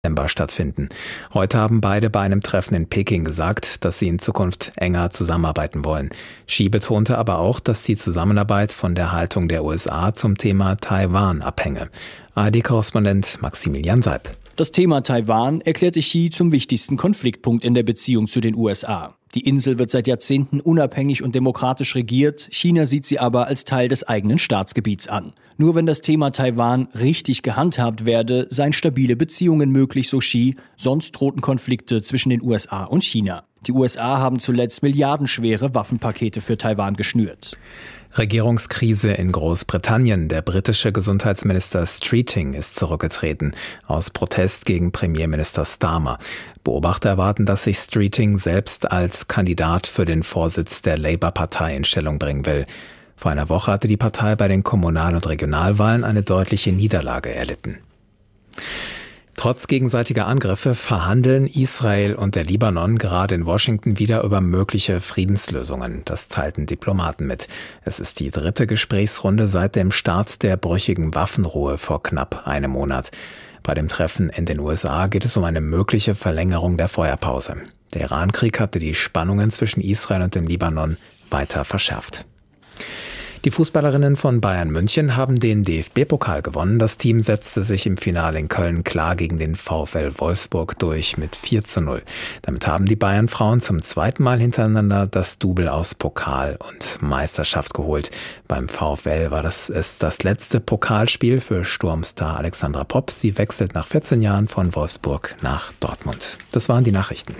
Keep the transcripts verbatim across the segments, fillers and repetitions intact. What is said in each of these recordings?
September stattfinden. Heute haben beide bei einem Treffen in Peking gesagt, dass sie in Zukunft enger zusammenarbeiten wollen. Xi betonte aber auch, dass die Zusammenarbeit von der Haltung der U S A zum Thema Taiwan abhänge. A R D-Korrespondent Maximilian Seib. Das Thema Taiwan erklärte Xi zum wichtigsten Konfliktpunkt in der Beziehung zu den U S A. Die Insel wird seit Jahrzehnten unabhängig und demokratisch regiert. China sieht sie aber als Teil des eigenen Staatsgebiets an. Nur wenn das Thema Taiwan richtig gehandhabt werde, seien stabile Beziehungen möglich, so Xi. Sonst drohten Konflikte zwischen den U S A und China. Die U S A haben zuletzt milliardenschwere Waffenpakete für Taiwan geschnürt. Regierungskrise in Großbritannien. Der britische Gesundheitsminister Streeting ist zurückgetreten, aus Protest gegen Premierminister Starmer. Beobachter erwarten, dass sich Streeting selbst als Kandidat für den Vorsitz der Labour-Partei in Stellung bringen will. Vor einer Woche hatte die Partei bei den Kommunal- und Regionalwahlen eine deutliche Niederlage erlitten. Trotz gegenseitiger Angriffe verhandeln Israel und der Libanon gerade in Washington wieder über mögliche Friedenslösungen. Das teilten Diplomaten mit. Es ist die dritte Gesprächsrunde seit dem Start der brüchigen Waffenruhe vor knapp einem Monat. Bei dem Treffen in den U S A geht es um eine mögliche Verlängerung der Feuerpause. Der Irankrieg hatte die Spannungen zwischen Israel und dem Libanon weiter verschärft. Die Fußballerinnen von Bayern München haben den D F B-Pokal gewonnen. Das Team setzte sich im Finale in Köln klar gegen den VfL Wolfsburg durch mit vier zu null. Damit haben die Bayern-Frauen zum zweiten Mal hintereinander das Double aus Pokal und Meisterschaft geholt. Beim VfL war das es das letzte Pokalspiel für Sturmstar Alexandra Popp. Sie wechselt nach vierzehn Jahren von Wolfsburg nach Dortmund. Das waren die Nachrichten.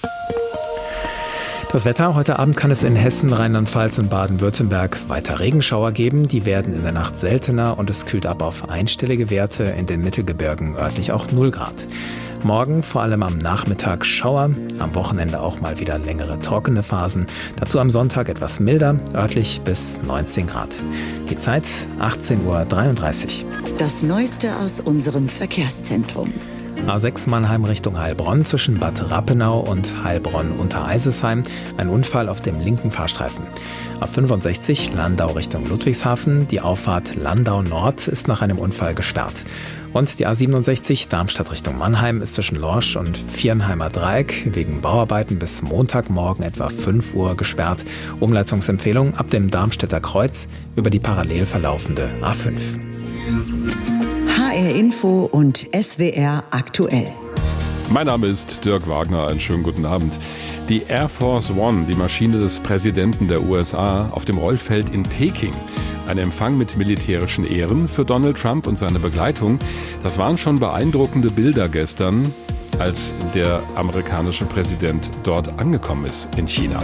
Das Wetter. Heute Abend kann es in Hessen, Rheinland-Pfalz und Baden-Württemberg weiter Regenschauer geben. Die werden in der Nacht seltener und es kühlt ab auf einstellige Werte, in den Mittelgebirgen örtlich auch null Grad. Morgen vor allem am Nachmittag Schauer, am Wochenende auch mal wieder längere trockene Phasen. Dazu am Sonntag etwas milder, örtlich bis neunzehn Grad. Die Zeit achtzehn Uhr dreiunddreißig. Das Neueste aus unserem Verkehrszentrum. A sechs Mannheim Richtung Heilbronn zwischen Bad Rappenau und Heilbronn-Untereisesheim. Ein Unfall auf dem linken Fahrstreifen. A fünfundsechzig Landau Richtung Ludwigshafen. Die Auffahrt Landau Nord ist nach einem Unfall gesperrt. Und die A siebenundsechzig Darmstadt Richtung Mannheim ist zwischen Lorsch und Viernheimer Dreieck wegen Bauarbeiten bis Montagmorgen etwa fünf Uhr gesperrt. Umleitungsempfehlung ab dem Darmstädter Kreuz über die parallel verlaufende A fünf. H R Info und S W R aktuell. Mein Name ist Dirk Wagner, einen schönen guten Abend. Die Air Force One, die Maschine des Präsidenten der U S A, auf dem Rollfeld in Peking. Ein Empfang mit militärischen Ehren für Donald Trump und seine Begleitung. Das waren schon beeindruckende Bilder gestern, als der amerikanische Präsident dort angekommen ist in China.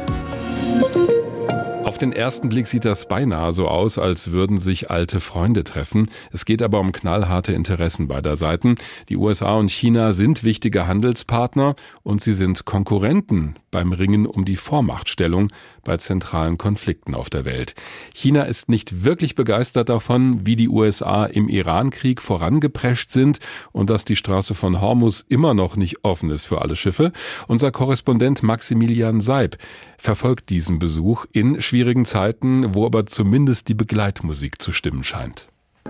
Auf den ersten Blick sieht das beinahe so aus, als würden sich alte Freunde treffen. Es geht aber um knallharte Interessen beider Seiten. Die U S A und China sind wichtige Handelspartner und sie sind Konkurrenten beim Ringen um die Vormachtstellung bei zentralen Konflikten auf der Welt. China ist nicht wirklich begeistert davon, wie die U S A im Iran-Krieg vorangeprescht sind und dass die Straße von Hormuz immer noch nicht offen ist für alle Schiffe. Unser Korrespondent Maximilian Seib verfolgt diesen Besuch in schwierigen Zeiten, wo aber zumindest die Begleitmusik zu stimmen scheint.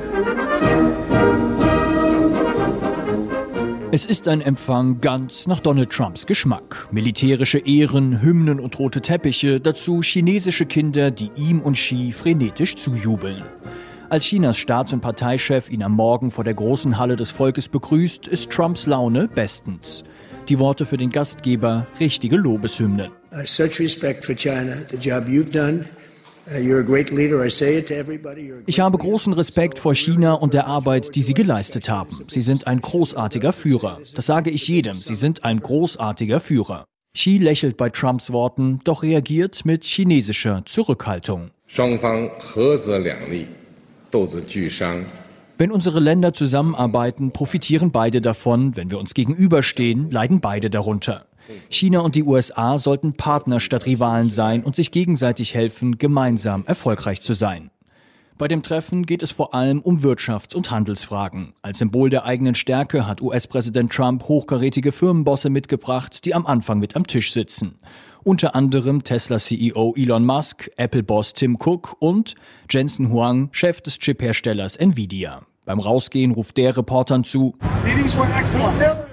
Es ist ein Empfang ganz nach Donald Trumps Geschmack. Militärische Ehren, Hymnen und rote Teppiche, dazu chinesische Kinder, die ihm und Xi frenetisch zujubeln. Als Chinas Staats- und Parteichef ihn am Morgen vor der großen Halle des Volkes begrüßt, ist Trumps Laune bestens. Die Worte für den Gastgeber, richtige Lobeshymnen. Uh, such respect for China, the job you've done. You're a great leader. I say it to everybody. Ich habe großen Respekt vor China und der Arbeit, die Sie geleistet haben. Sie sind ein großartiger Führer. Das sage ich jedem. Sie sind ein großartiger Führer. Xi lächelt bei Trumps Worten, doch reagiert mit chinesischer Zurückhaltung. Wenn unsere Länder zusammenarbeiten, profitieren beide davon. Wenn wir uns gegenüberstehen, leiden beide darunter. China und die U S A sollten Partner statt Rivalen sein und sich gegenseitig helfen, gemeinsam erfolgreich zu sein. Bei dem Treffen geht es vor allem um Wirtschafts- und Handelsfragen. Als Symbol der eigenen Stärke hat U S-Präsident Trump hochkarätige Firmenbosse mitgebracht, die am Anfang mit am Tisch sitzen. Unter anderem Tesla-C E O Elon Musk, Apple-Boss Tim Cook und Jensen Huang, Chef des Chip-Herstellers Nvidia. Beim Rausgehen ruft der Reportern zu: